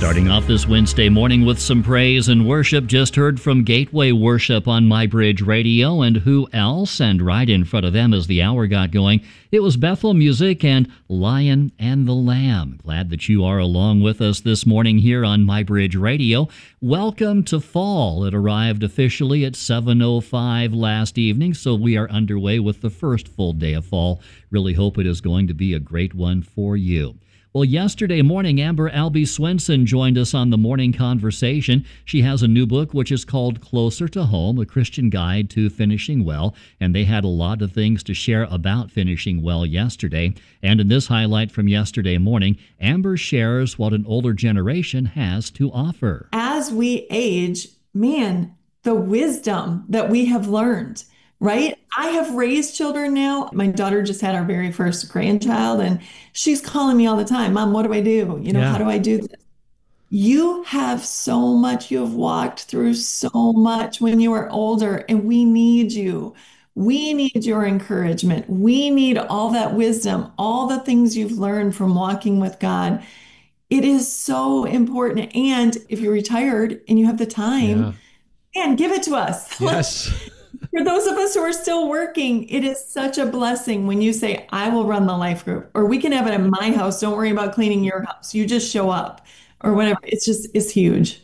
Starting off this Wednesday morning with some praise and worship, just heard from Gateway Worship on MyBridge Radio, and who else? And right in front of them as the hour got going, it was Bethel Music and Lion and the Lamb. Glad that you are along with us this morning here on MyBridge Radio. Welcome to fall. It arrived officially at 7:05 last evening, so we are underway with the first full day of fall. Really hope it is going to be a great one for you. Well, yesterday morning, Amber Albee Swenson joined us on the Morning Conversation. She has a new book which is called Closer to Home, A Christian Guide to Finishing Well, and they had a lot of things to share about finishing well yesterday. And in this highlight from yesterday morning, Amber shares what an older generation has to offer. As we age, man, the wisdom that we have learned, right? I have raised children now. My daughter just had our very first grandchild, and she's calling me all the time, Mom, what do I do? How do I do this? You have so much. You have walked through so much when you were older, and we need you. We need your encouragement. We need all that wisdom, all the things you've learned from walking with God. It is so important. And if you're retired and you have the time, man, give it to us. Yes. For those of us who are still working, it is such a blessing when you say, I will run the life group, or we can have it in my house. Don't worry about cleaning your house. You just show up or whatever. It's huge.